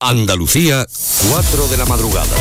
Andalucía, 4 de la madrugada.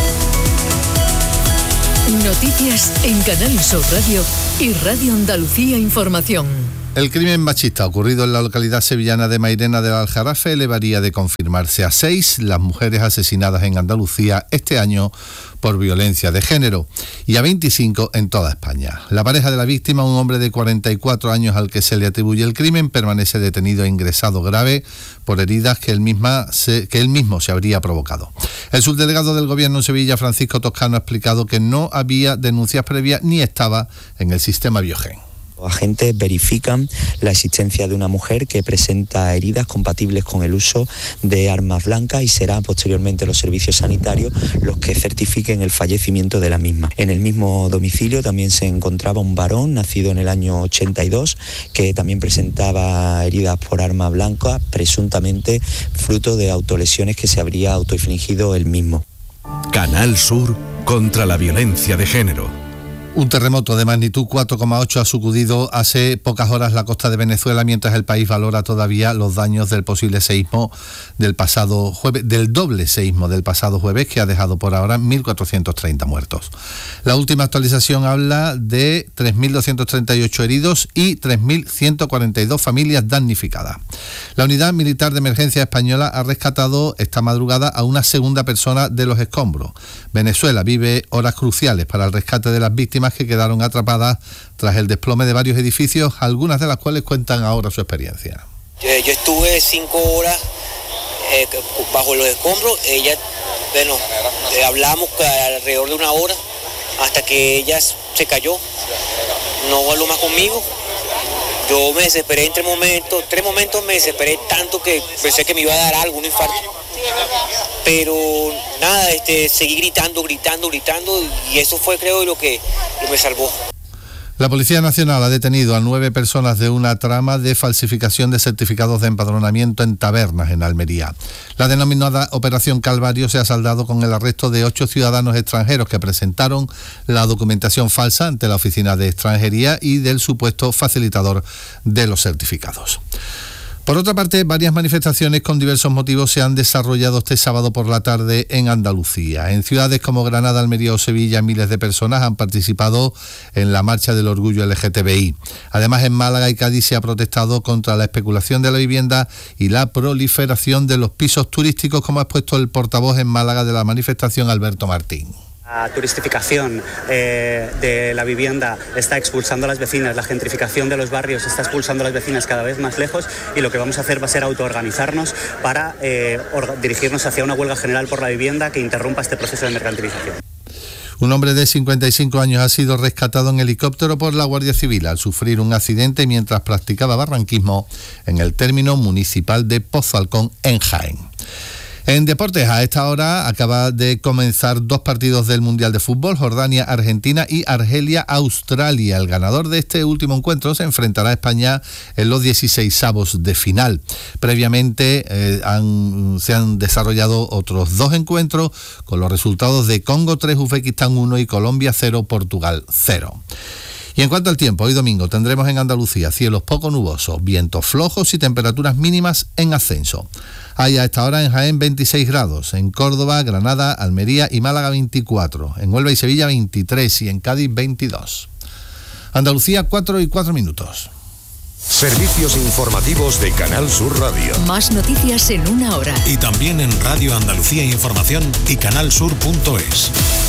Noticias en Canal Sur Radio y Radio Andalucía Información. El crimen machista ocurrido en la localidad sevillana de Mairena del Aljarafe elevaría de confirmarse a 6 las mujeres asesinadas en Andalucía este año por violencia de género y a 25 en toda España. La pareja de la víctima, un hombre de 44 años al que se le atribuye el crimen, permanece detenido e ingresado grave por heridas que él mismo se habría provocado. El subdelegado del Gobierno en Sevilla, Francisco Toscano, ha explicado que no había denuncias previas ni estaba en el sistema Biogen. Los agentes verifican la existencia de una mujer que presenta heridas compatibles con el uso de armas blancas y serán posteriormente los servicios sanitarios los que certifiquen el fallecimiento de la misma. En el mismo domicilio también se encontraba un varón nacido en el año 82 que también presentaba heridas por arma blanca, presuntamente fruto de autolesiones que se habría autoinfligido él mismo. Canal Sur contra la violencia de género. Un terremoto de magnitud 4,8 ha sacudido hace pocas horas la costa de Venezuela, mientras el país valora todavía los daños del posible seísmo del pasado jueves, del doble seísmo del pasado jueves, que ha dejado por ahora 1.430 muertos. La última actualización habla de 3.238 heridos y 3.142 familias damnificadas. La Unidad Militar de Emergencia Española ha rescatado esta madrugada a una segunda persona de los escombros. Venezuela vive horas cruciales para el rescate de las víctimas que quedaron atrapadas tras el desplome de varios edificios, algunas de las cuales cuentan ahora su experiencia. Yo estuve 5 horas bajo los escombros. Hablamos alrededor de 1 hora hasta que ella se cayó. No habló más conmigo. Yo me desesperé en 3 momentos me desesperé tanto que pensé que me iba a dar algo, un infarto. Pero nada, seguí gritando y eso fue, creo, lo que me salvó. La Policía Nacional ha detenido a 9 personas de una trama de falsificación de certificados de empadronamiento en tabernas en Almería. La denominada Operación Calvario se ha saldado con el arresto de 8 ciudadanos extranjeros que presentaron la documentación falsa ante la Oficina de Extranjería y del supuesto facilitador de los certificados. Por otra parte, varias manifestaciones con diversos motivos se han desarrollado este sábado por la tarde en Andalucía. En ciudades como Granada, Almería o Sevilla, miles de personas han participado en la Marcha del Orgullo LGTBI. Además, en Málaga y Cádiz se ha protestado contra la especulación de la vivienda y la proliferación de los pisos turísticos, como ha expuesto el portavoz en Málaga de la manifestación, Alberto Martín. La turistificación de la vivienda está expulsando a las vecinas, la gentrificación de los barrios está expulsando a las vecinas cada vez más lejos, y lo que vamos a hacer va a ser autoorganizarnos para dirigirnos hacia una huelga general por la vivienda que interrumpa este proceso de mercantilización. Un hombre de 55 años ha sido rescatado en helicóptero por la Guardia Civil al sufrir un accidente mientras practicaba barranquismo en el término municipal de Pozo Alcón, en Jaén. En deportes, a esta hora acaba de comenzar 2 partidos del Mundial de Fútbol, Jordania-Argentina y Argelia-Australia. El ganador de este último encuentro se enfrentará a España en los 16avos de final. Previamente se han desarrollado otros 2 encuentros con los resultados de Congo 3, Uzbekistán 1 y Colombia 0, Portugal 0. Y en cuanto al tiempo, hoy domingo tendremos en Andalucía cielos poco nubosos, vientos flojos y temperaturas mínimas en ascenso. Hay a esta hora en Jaén 26 grados, en Córdoba, Granada, Almería y Málaga 24, en Huelva y Sevilla 23 y en Cádiz 22. Andalucía, 4:04. Servicios informativos de Canal Sur Radio. Más noticias en 1 hora. Y también en Radio Andalucía Información y canalsur.es.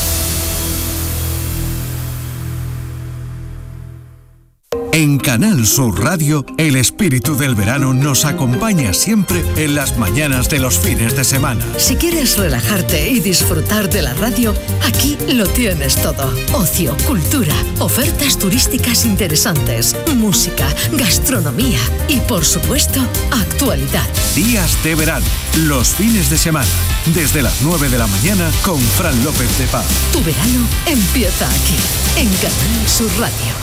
En Canal Sur Radio, el espíritu del verano nos acompaña siempre en las mañanas de los fines de semana. Si quieres relajarte y disfrutar de la radio, aquí lo tienes todo. Ocio, cultura, ofertas turísticas interesantes, música, gastronomía y, por supuesto, actualidad. Días de verano, los fines de semana, desde las 9 de la mañana con Fran López de Paz. Tu verano empieza aquí, en Canal Sur Radio.